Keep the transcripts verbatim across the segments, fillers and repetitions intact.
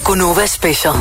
Gunova Special.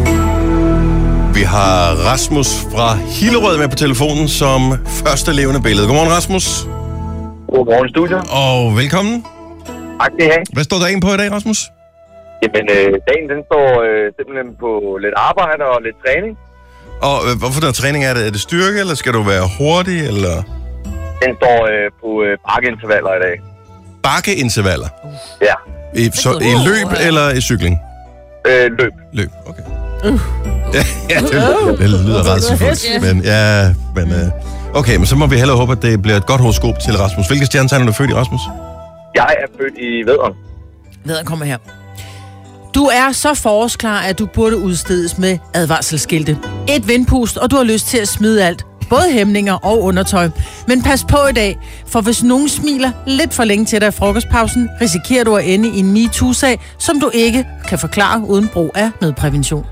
Vi har Rasmus fra Hillerød med på telefonen som første levende billede. Godmorgen, Rasmus. Godmorgen, studiet. Og velkommen. Tak, det her. Hvad står dagen på i dag, Rasmus? Jamen, øh, dagen den står øh, simpelthen på lidt arbejde og lidt træning. Og øh, hvorfor der træning er det? Er det styrke, eller skal du være hurtig, eller? Den står øh, på øh, bakkeintervaller i dag. Bakkeintervaller? Ja. I, så, i løb eller i cykling? Øh, løb. Løb, okay. Uh. Ja, ja, det, det lyder rædselsfuldt. Men ja, men... Øh, okay, men så må vi hellere håbe, at det bliver et godt horoskop til Rasmus. Hvilke stjernetegn er du født i, Rasmus? Jeg er født i Vædderen. Vædderen kommer her. Du er så forårsklar, at du burde udstedes med advarselsskilte. Et vindpust, og du har lyst til at smide alt. Både hæmninger og undertøj. Men pas på i dag, for hvis nogen smiler lidt for længe til dig i frokostpausen, risikerer du at ende i en MeToo-sag, som du ikke kan forklare uden brug af nødprævention.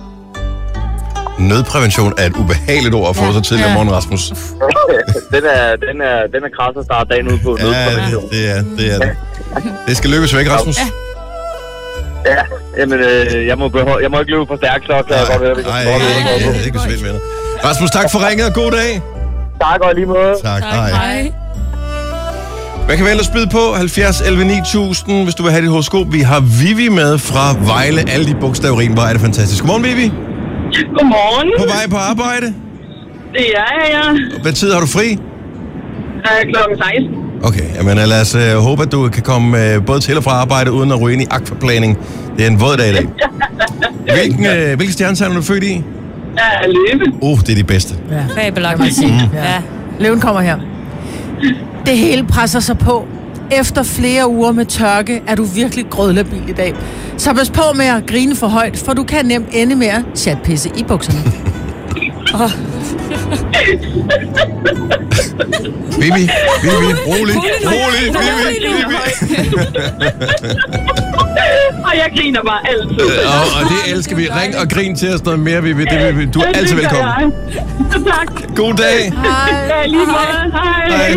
Nødprævention er et ubehageligt ord at få ja. så tidligere ja. morgen, Rasmus. den er, den er, den er krass at starte dagen ud på. Ja, nødprævention. det er det. Er det. Det skal løbes væk, Rasmus. Ja. Ja, jamen, øh, jeg, må behold, jeg må ikke løbe for stærkt, så kan jeg godt høre, vi kan Nej, ikke, ikke, ikke så vildt med dig. Rasmus, tak for ringet, og god dag. Tak, og lige måde. Tak, tak hej. hej. Hvad kan vi ellers byde på? halvfjerds elleve ni tusind, hvis du vil have dit horoskop. Vi har Vivi med fra Vejle. Alle de bogstavrim, hvor er det fantastisk. Godmorgen, Vivi. Godmorgen. På vej på arbejde? Det er jeg. Hvad tid har du fri? Uh, klokken seksten. Okay, jamen lad os uh, håbe, at du kan komme uh, både til og fra arbejde, uden at ryge ind i akvaplaning. Det er en våd dag i dag. Hvilken, uh, hvilken stjernetegn er du født i? Ja, løve. Uh, det er de bedste. Ja, fabelagt, man sige. Mm. Ja. Løven kommer her. Det hele presser sig på. Efter flere uger med tørke, er du virkelig grødlabil i dag. Så pas på med at grine for højt, for du kan nemt ende med at chatpisse i bukserne. oh. Vivi, Vivi, rolig, rolig, Vivi, Vivi. Og jeg griner bare altid. Og, og det elsker vi. Ring og grin til os noget mere, Vivi. Det, Vivi. Du er altid velkommen. Tak. God dag. Hej. Ja, lige måde. Hej. Hej.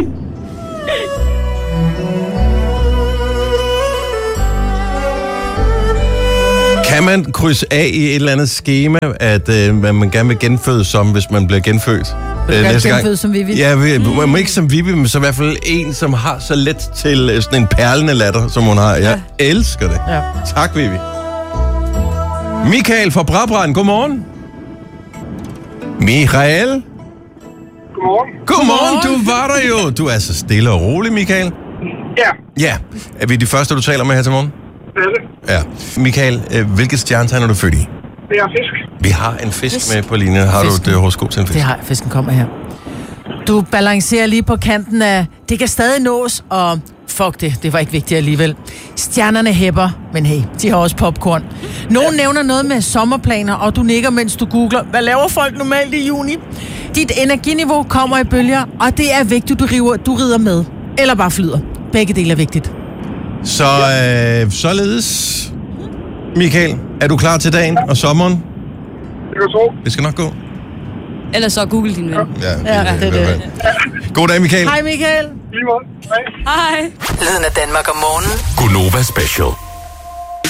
Kan man krydse af i et eller andet skema, at øh, man gerne vil genfødes som, hvis man bliver genfødt? Vil du gerne genfødes som Vivi? Ja, vi, mm. ikke som Vivi, men så i hvert fald en, som har så let til øh, sådan en perlende latter, som hun har. Jeg ja. elsker det. Ja. Tak, Vivi. Michael fra Brabrand, godmorgen. Michael? Godmorgen. Godmorgen, du var der jo. Du er så stille og rolig, Michael. Ja. Ja. Er vi de første, du taler med her til morgen? Det er det. Ja. Michael, hvilket stjernetegn er du født i? Det er fisk. Vi har en fisk, fisk. med på linjen. Har fisken. du et horoskop til en fisk? Det har fisken kommer her. Du balancerer lige på kanten af, det kan stadig nås, og fuck det, det var ikke vigtigt alligevel. Stjernerne hæpper, men hey, de har også popcorn. Nogen nævner noget med sommerplaner, og du nikker, mens du googler, hvad laver folk normalt i juni? Dit energiniveau kommer i bølger, og det er vigtigt, du, river, du rider med. Eller bare flyder. Begge dele er vigtigt. Så øh, således, Michael, er du klar til dagen og sommeren? Det kan tro. Det skal nok gå. Eller så Google din ven. Ja, ja, ja det er det. God dag, Michael. Hej, Michael. Lige måde. Hej. Hej. Lyden af Danmark om morgenen. Gunova Special.